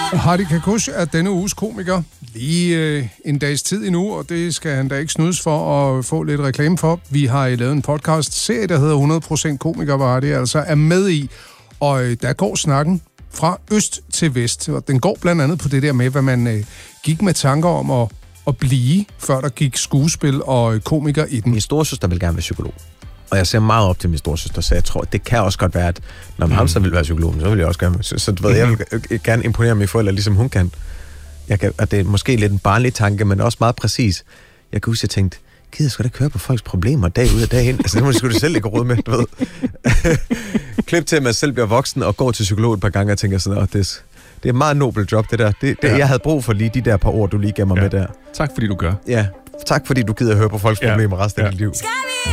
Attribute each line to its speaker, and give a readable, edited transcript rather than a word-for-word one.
Speaker 1: Hardy Kakush er denne uges komiker. Lige en dags tid endnu, og det skal han da ikke snydes for at få lidt reklame for. Vi har lavet en podcast-serie, der hedder 100% komiker, hvor Hardy altså er med i. Og der går snakken fra øst til vest. Og den går blandt andet på det der med, hvad man gik med tanker om at blive, før der gik skuespil og komiker i den.
Speaker 2: Min storesøster vil gerne være psykolog. Og jeg ser meget op til min storesøster, så jeg tror, det kan også godt være, at når ham så vil være psykolog, så vil jeg også gerne. Så du ved, jeg vil gerne imponere mine forældre, ligesom hun kan. Og det er måske lidt en barnlig tanke, men også meget præcis. Jeg kan huske, at jeg tænkte, gider sgu da ikke høre på folks problemer dag ud og dag ind? Altså, det må du selv ikke råd med, du ved. Klip til, at man selv bliver voksen og går til psykolog et par gange og tænker sådan, det er et meget nobelt job, det der. Jeg havde brug for lige de der par ord, du lige gav mig med der.
Speaker 3: Tak fordi du gør.
Speaker 2: Ja, tak fordi du gider høre på folks problemer resten af dit liv.